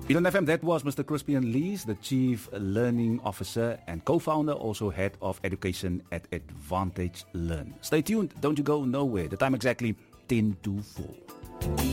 Elon FM, that was Mr. Crispian Lees, the Chief Learning Officer and co-founder, also Head of Education at Advantage Learn. Stay tuned, don't you go nowhere. The time exactly 10 to 4.